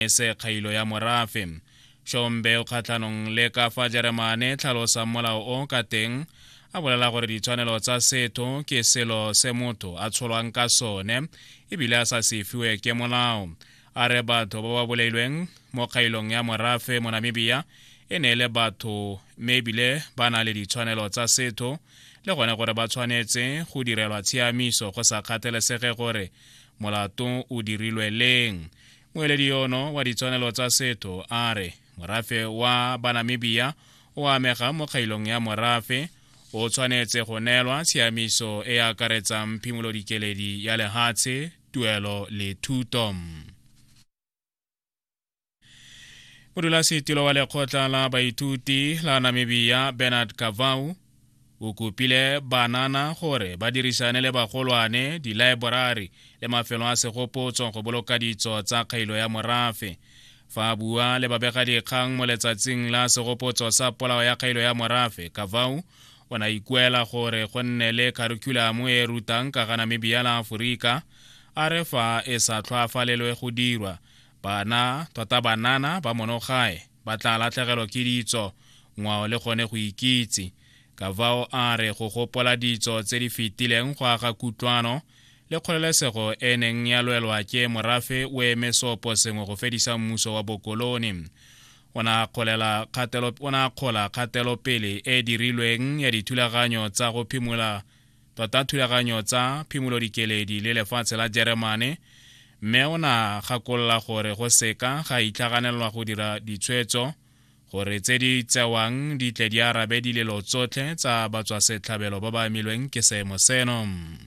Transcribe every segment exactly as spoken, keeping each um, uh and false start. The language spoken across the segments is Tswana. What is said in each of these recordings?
se kgailo ya morafe Shombe o kgatlanong le ka fa Jeremane tlhalosa molao o ka teng a bolela gore ditshwanelo tsa setho ke selo se motho a tsholwang ka sone ebile a sa sefiwe ke molao a re batho ba ba boleilweng mo kgailong ya morafe mo Namibia e ne le batho mebile ba na le ditshwanelo tsa setho le gone gore ba tshwanetse go direlwa tshiamiso go sa kgathalesege gore molato o dirilwe leng. Moeledi yono wa ditshwanelo tsa setho a re morafe wa Banamibia o amega mo kgailong ya morafe o tshwanetse go neelwa tshiamiso e akaretsang phimolodikeledi ya lehatshe, tuelo le thuto. Modulasetilo wa lekgotla la baithuti la Namibia Bernard Kavau o kopile banana gore ba dirisane le bagolwane di library le mafelo a segopotso go boloka ditso tsa kgailo ya morafe. Fa bua le babega dikgang mo letsatsing la segopotso sa polao ya kgailo ya morafe, Kavau o na ikuela gore go nne le curriculum e rutang ka ga Namibia la Aforika a re fa e sa tlhoafalelwe go dirwa bana tota banana ba monogae ba tla latlhegelwa ke ditso ngwao le gone go ikitse. Kavao a re go gopola ditso tse di fetileng go aga kutlwano le kgololesego e neng ya lwelwa ke morafe o eme sopo sengwe go fedisa mmuso wa bokoloni. O na kgolela kgatelo o na kgola kgatelo pele e dirilweng ya dithulaganyo tsa go phimola tota thulaganyo tsa phimolodikeledi le lefatshe la Jeremane mme o na gakolola gore go seka ga itlhaganelwa go dira ditshwetso gore tse di tsewang di tle di arabe dilelo tsotlhe tsa batswasetlhabelo ba ba amilweng ke seemo seno.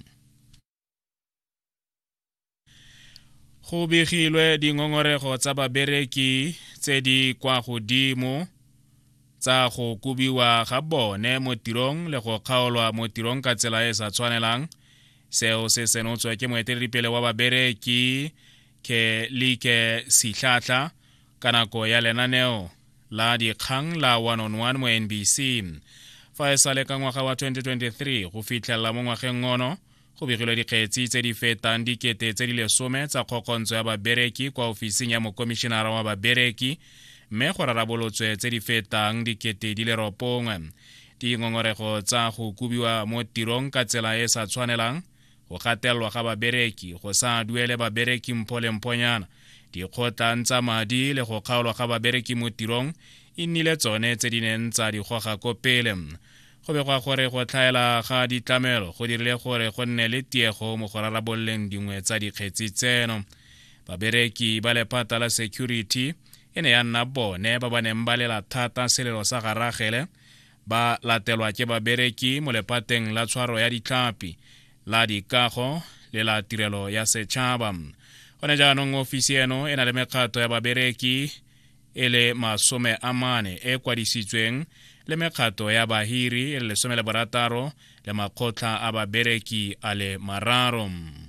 Go begilwe dingongorego tsa babereki tse di kwa godimo tsa go kubiwa ga bone mo tirong le go kgaolwa mo tirong ka tsela e sa tshwanelang. Seo se senotswe ke moeteledipele wa babereki ke Like Sihlatla ka nako ya lenaneo la dikgang la one on one mo N B C. Fa e sale ka ngwaga wa twenty twenty-three go fitlhelela mo ngwageng ono go begilwe dikgetsi tse di fetang dikete tse di lesome tsa kgokontsho ya babereki kwa ofising ya mokomišenara wa babereki mme go rarabolotswe tse di fetang dikete di le ropongwe. Dingongorego tsa go kubiwa mo tirong ka tsela e sa tshwanelang, go gatelelwa ga babereki, go sa duele babereki mpho le mponyana, dikgotlang tsa madi le go kgaolwa ga babereki mo tirong e nnile tsone tse di neng tsa di goga ko pele. Go begwa gore go tlhaela ga ditlamelo go dirile gore go nne le tiego mo go rarabololeng dingwe tsa dikgetsi tseno. Babereki ba lephata la security e ne ya nna bone ba ba neng ba lela thata selelo sa garagele ba latelwa ke babereki mo lephateng la tshwaro ya ditlhapi, la dikago le la tirelo ya setšhaba. Gone jaanong ofisi eno e na le mekgato ya babereki e le masome a mane e kwadisitsweng le mekgato ya bahiri e le lesome le barataro le makgotla a babereki a le mararo.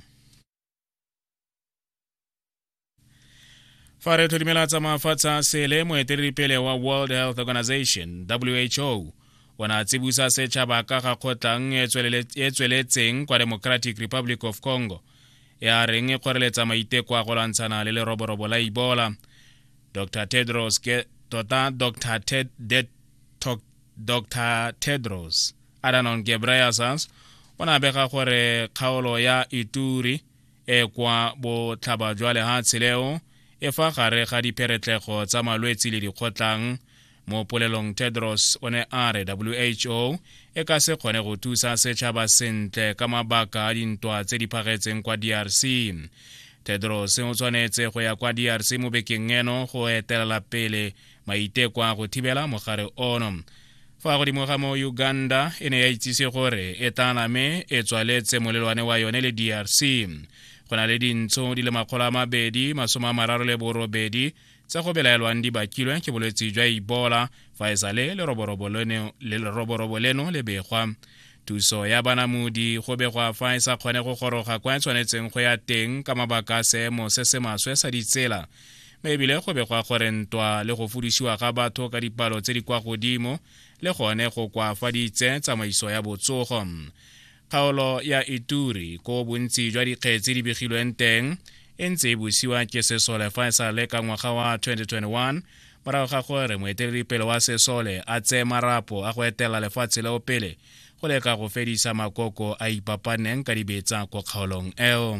Fa re tlhodimela tsa mafatshe sele moeteledipele wa World Health Organization W H O o na tsibusa setšhaba ka ga kgotlang e tsweletseng kwa Democratic Republic of Congo ya reng e kgoreletsa maiteko a go lwantshana le leroborobo la Ebola. Doctor Tedros tota Doctor Ted Det Doctor Tedros Adhanom Ghebreyesus o na bega gore kgaolo ya Ituri e kwa bo tlhaba jwa lehatshe leo e fa gare ga dipheretlego tsa malwetsi le dikgotlang. Mo polelong Tedros o ne a re W H O e ka se kgone go thusa setšhaba sentle ka mabaka a dintwa tse di phagetseng kwa D R C. Tedros o tshwanetse go ya kwa D R C mo bekeng eno go etelela pele maiteko a go thibela mogare ono. Fa godimo ga mo Uganda e ne ya itsise gore e taname e tswaletse molelwane wa yone le D R C. Go na le dintsho di le makgolo a mabedi masome a mararo le borobedi tsa go belaelwang di bakilwe ke bolwetsi jwa Ebola fa e sale leroborobo leno le begwa. Thuso ya banamodi go begwa fa e sa kgone go goroga kwa e tshwanetseng go ya teng ka mabaka a seemo se se maswe sa ditsela. Mme ebile go begwa gore ntwa le go fodisiwa ga batho ka dipalo tse di kwa godimo le gone go koafaditse tsamaiso ya botsogo. Kgaolo ya Ituri ko bontsi jwa dikgetsi di begilweng teng e ntse e busiwa ke Sesole fa e sa le ka ngwaga wa twenty twenty-one morago ga gore moeteledipele wa Sesole a tsee marapo a go etela lefatshe leo pele go leka go fedisa makoko a ipapaneng ka dibetsa ko kgaolong eo.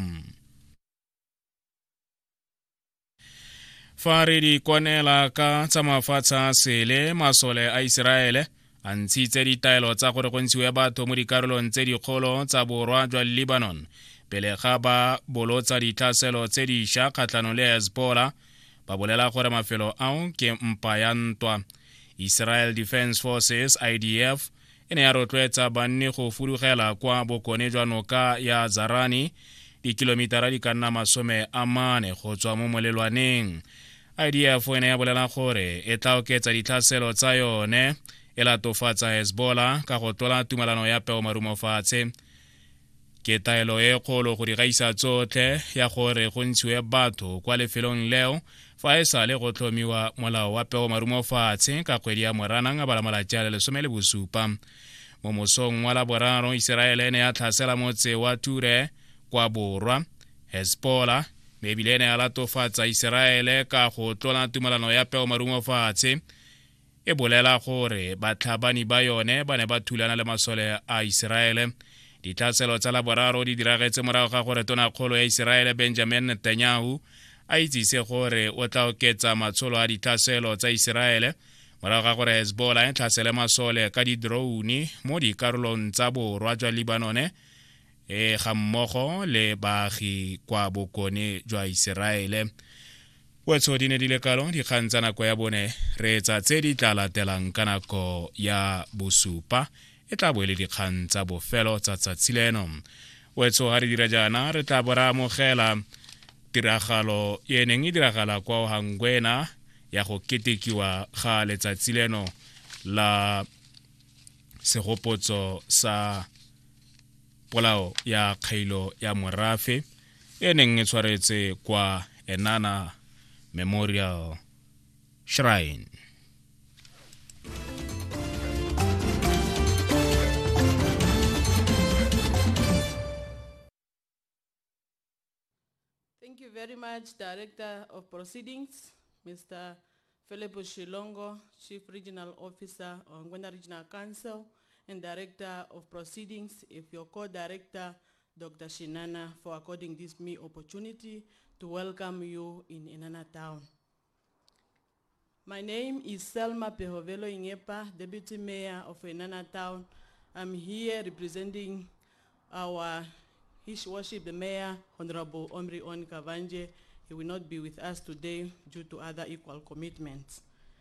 Fa re di konela ka tsa mafatshe a sele, masole a Iseraele a ntshitse ditaelo tsa gore go ntshiwe batho mo dikarolong tse dikgolo tsa borwa jwa Lebanon pele ga ba bolotsa ditlhaselo tse dišwa kgatlhanong le Hezbollah, ba bolela gore mafelo ao ke mpa ya ntwa. Israel Defense Forces I D F e ne ya rotloetsa banni go fudugela kwa bokone jwa noka ya Zarani dikilomitara di ka nna masome a mane go tswa mo molelwaneng. I D F e ne ya bolela gore e tla oketsa ditlhaselo tsa yone e latofatsa Hezbollah ka go tlola tumalano ya peomarumo fatshe. Ke taelo e kgolo go di gaisa tsotlhe ya gore go ntshiwe batho kwa lefelong leo fa e sa le go tlhomiwa molao wa peomarumo fatshe ka kgwedi ya Moranang a bala malatsi a le lesome le bosupa. Mo mosong wa laboraro, Iseraele ne ya tlhasela motse wa Ture kwa borwa. Hezbollah mme ebile ne ya latofatsa Iseraele ka go tlola tumalano ya peomarumo fatshe. E bolela gore batlhabani ba yone ba ne ba thulana le masole a Iseraele. Ditlhaselo tsa laboraro di diragetse morago ga gore tonakgolo ya Iseraele Benjamin Netanyahu a itsise gore o tla oketsa matsholo a ditlhaselo tsa Iseraele morago ga gore Hezbollah e tlhasele masole ka di-drone mo dikarolong tsa borwa jwa Lebanone e ga mmogo le baagi kwa bokone jwa Iseraele. Wetso di ne di le kalo dikgang tsa nako ya bone re etsa tse di tla latelang ka nako ya bosupa e tla boele dikgang tsa bofelo tsa tsatsi leno. Wetso ga re dira jaana re tla bora amogela tiragalo e neng e diragala kwa Ohangwena ya go ketekiwa ga letsatsi leno la segopotso sa polao ya kgailo ya morafe e neng e tshwaretse kwa Enana Memorial Shrine. Thank you very much, Director of Proceedings, Mister Philip Shilongo, Chief Regional Officer of Ohangwena Regional Council, and Director of Proceedings, if your co-director, Doctor Shinana, for according this me opportunity to welcome you in Enana Town. My name is Selma Pehovelo Ingepa, Deputy Mayor of Enana Town. I'm here representing our His Worship the Mayor, Honorable Omri On Kavanje. He will not be with us today due to other equal commitments.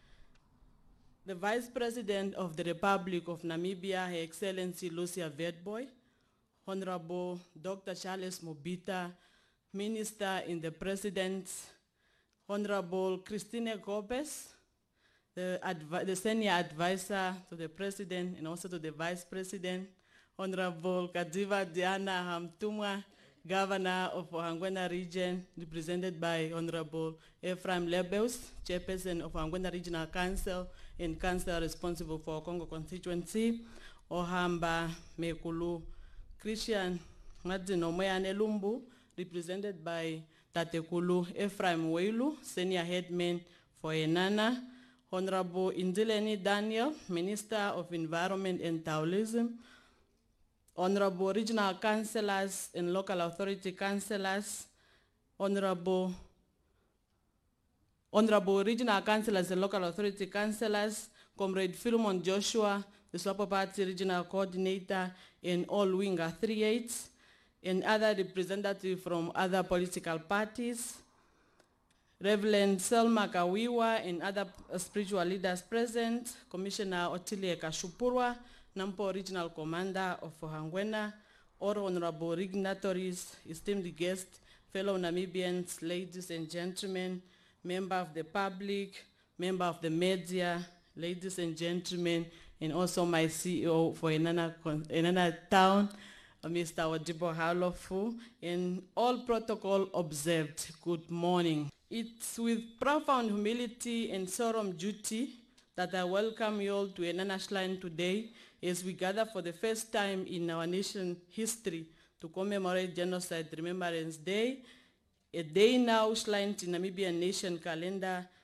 The Vice President of the Republic of Namibia, Her Excellency Lucia Vetboy, Honorable Doctor Charles Mobita, Minister in the President's, Honorable Christine Gopes, the, the Senior Advisor to the President and also to the Vice President, Honorable Kadiva Diana Hamtumwa, Governor of Ohangwena Region, represented by Honorable Ephraim Lebels, Chairperson of Ohangwena Regional Council and Council responsible for Congo constituency, Ohamba Mekulu, Christian Madzinomoyane Lumbu, represented by Tatekulu Ephraim Weilu, Senior Headman for Enana, Honorable Indileni Daniel, Minister of Environment and Tourism, Honorable Regional Councillors and Local Authority Councillors, Honorable, Honorable Regional Councillors and Local Authority Councillors, Comrade Philemon Joshua, the Swapo Party Regional Coordinator, and all wing affiliates, and other representatives from other political parties, Reverend Selma Kawiwa and other spiritual leaders present, Commissioner Otilie Kashupurwa, Nampo Regional Commander of Ohangwena, all honorable dignitaries, esteemed guests, fellow Namibians, ladies and gentlemen, member of the public, member of the media, ladies and gentlemen, and also my C E O for Enana, Enana Town, Mister Odibo Halofu, and all protocol observed. Good morning. It's with profound humility and solemn duty that I welcome you all to Enana Shrine today as we gather for the first time in our nation's history to commemorate Genocide Remembrance Day a day now enshrined in Namibian nation calendar